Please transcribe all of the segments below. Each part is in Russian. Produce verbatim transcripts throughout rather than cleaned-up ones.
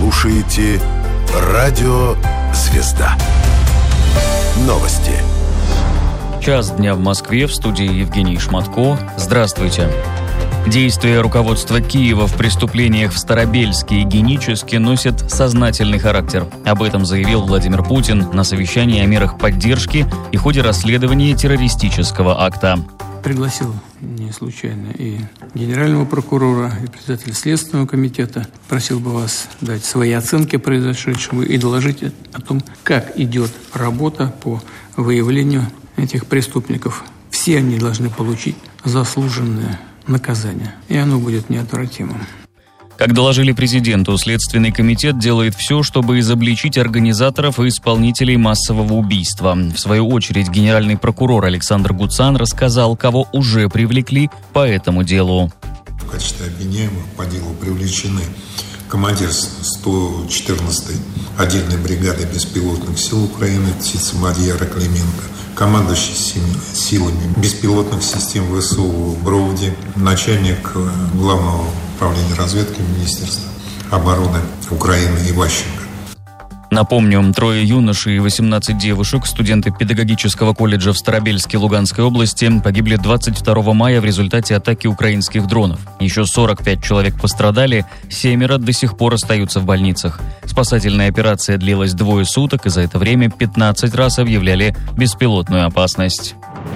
слушаете Радио Звезда. Новости. Час дня в Москве, в студии Евгений Шматко. Здравствуйте. Действия руководства Киева в преступлениях в Старобельске и Геническе носят сознательный характер. Об этом заявил Владимир Путин на совещании о мерах поддержки и ходе расследования террористического акта. Пригласил не случайно и генерального прокурора, и председателя Следственного комитета. Просил бы вас дать свои оценки произошедшему и доложить о том, как идет работа по выявлению этих преступников. Все они должны получить заслуженное наказание, и оно будет неотвратимым. Как доложили президенту, Следственный комитет делает все, чтобы изобличить организаторов и исполнителей массового убийства. В свою очередь, генеральный прокурор Александр Гуцан рассказал, кого уже привлекли по этому делу. В качестве обвиняемых по делу привлечены командир сто четырнадцатой отдельной бригады беспилотных сил Украины Птица Мадьяра Клименко, командующий силами беспилотных систем ВСУ Броуди, начальник главного управления разведки Министерства обороны Украины Иващенко. Напомню, трое юношей и восемнадцать девушек, студенты педагогического колледжа в Старобельске Луганской области, погибли двадцать второго мая в результате атаки украинских дронов. Еще сорок пять человек пострадали, семеро до сих пор остаются в больницах. Спасательная операция длилась двое суток, и за это время пятнадцать раз объявляли беспилотную опасность.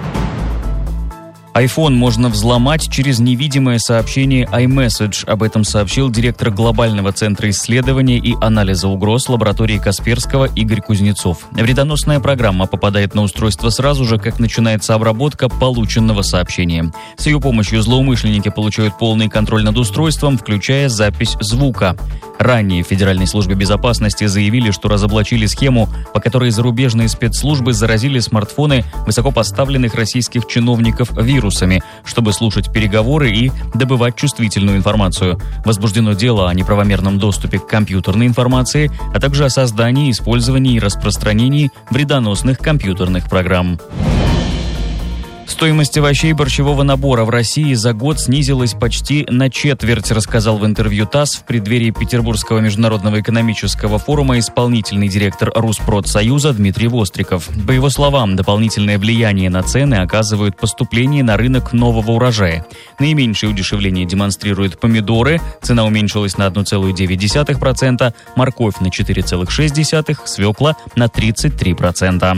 iPhone можно взломать через невидимое сообщение iMessage. Об этом сообщил директор Глобального центра исследования и анализа угроз лаборатории Касперского Игорь Кузнецов. Вредоносная программа попадает на устройство сразу же, как начинается обработка полученного сообщения. С ее помощью злоумышленники получают полный контроль над устройством, включая запись звука. Ранее в Федеральной службе безопасности заявили, что разоблачили схему, по которой зарубежные спецслужбы заразили смартфоны высокопоставленных российских чиновников вирусами, чтобы слушать переговоры и добывать чувствительную информацию. Возбуждено дело о неправомерном доступе к компьютерной информации, а также о создании, использовании и распространении вредоносных компьютерных программ. Стоимость овощей борщевого набора в России за год снизилась почти на четверть, рассказал в интервью ТАСС в преддверии Петербургского международного экономического форума исполнительный директор Rusпродсоюза Дмитрий Востриков. По его словам, дополнительное влияние на цены оказывают поступление на рынок нового урожая. Наименьшее удешевление демонстрируют помидоры, цена уменьшилась на одна целая девять десятых процента, морковь на четыре целых шесть десятых процента, свекла на тридцать три процента.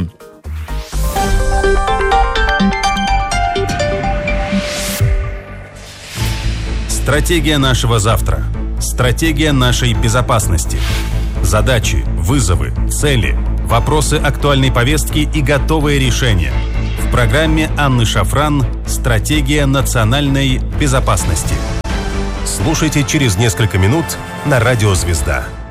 Стратегия нашего завтра. Стратегия нашей безопасности. Задачи, вызовы, цели, вопросы актуальной повестки и готовые решения. В программе Анны Шафран «Стратегия национальной безопасности». Слушайте через несколько минут на Радио Звезда.